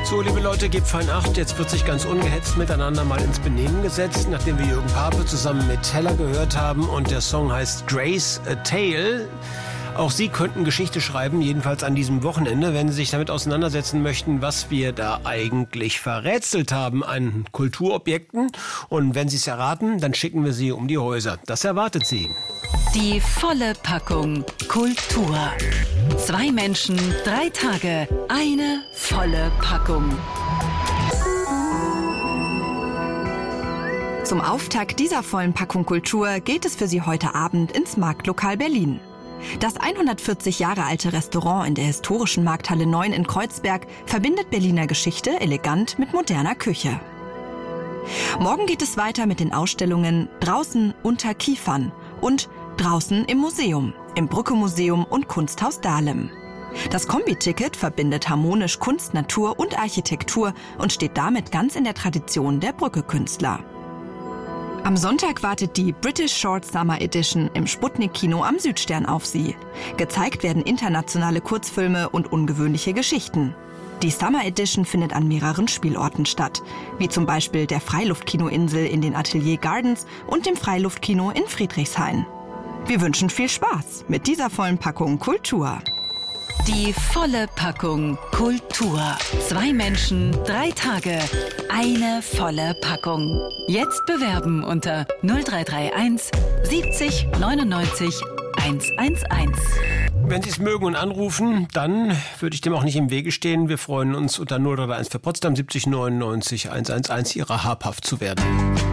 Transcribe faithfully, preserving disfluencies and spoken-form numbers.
So, liebe Leute, gebt fein Acht. Jetzt wird sich ganz ungehetzt miteinander mal ins Benehmen gesetzt, nachdem wir Jürgen Pape zusammen mit Heller gehört haben. Und der Song heißt Grace a Tale. Auch Sie könnten Geschichte schreiben, jedenfalls an diesem Wochenende, wenn Sie sich damit auseinandersetzen möchten, was wir da eigentlich verrätselt haben an Kulturobjekten. Und wenn Sie es erraten, dann schicken wir Sie um die Häuser. Das erwartet Sie. Die volle Packung Kultur. Zwei Menschen, drei Tage, eine volle Packung. Zum Auftakt dieser vollen Packung Kultur geht es für Sie heute Abend ins Marktlokal Berlin. Das hundertvierzig Jahre alte Restaurant in der historischen Markthalle neun in Kreuzberg verbindet Berliner Geschichte elegant mit moderner Küche. Morgen geht es weiter mit den Ausstellungen Draußen unter Kiefern und Draußen im Museum, im Brücke-Museum und Kunsthaus Dahlem. Das Kombi-Ticket verbindet harmonisch Kunst, Natur und Architektur und steht damit ganz in der Tradition der Brücke-Künstler. Am Sonntag wartet die British Short Summer Edition im Sputnik-Kino am Südstern auf Sie. Gezeigt werden internationale Kurzfilme und ungewöhnliche Geschichten. Die Summer Edition findet an mehreren Spielorten statt, wie zum Beispiel der Freiluftkino-Insel in den Atelier Gardens und dem Freiluftkino in Friedrichshain. Wir wünschen viel Spaß mit dieser vollen Packung Kultur. Die volle Packung Kultur. Zwei Menschen, drei Tage, eine volle Packung. Jetzt bewerben unter null drei drei eins siebzig neunundneunzig hundertundzehn. Wenn Sie es mögen und anrufen, dann würde ich dem auch nicht im Wege stehen. Wir freuen uns unter null drei drei eins für Potsdam siebzig neunundneunzig hundertzehn Ihrer habhaft zu werden.